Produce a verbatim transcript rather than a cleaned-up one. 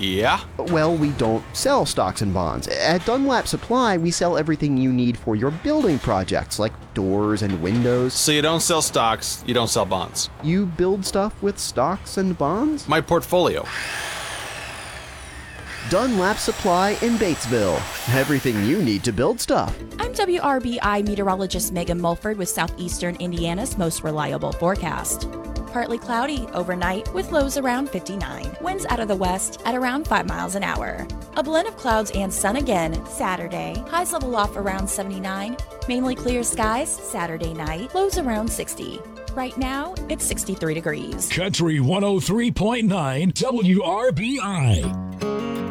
Yeah? Well, we don't sell stocks and bonds. At Dunlap Supply, we sell everything you need for your building projects, like doors and windows. So you don't sell stocks, you don't sell bonds. You build stuff with stocks and bonds? My portfolio. Dunlap Supply in Batesville. Everything you need to build stuff. I'm W R B I meteorologist Megan Mulford with Southeastern Indiana's most reliable forecast. Partly cloudy overnight with lows around fifty-nine. Winds out of the west at around five miles an hour. A blend of clouds and sun again Saturday. Highs level off around seventy-nine. Mainly clear skies Saturday night. Lows around sixty. Right now, it's sixty-three degrees. Country one oh three point nine W R B I.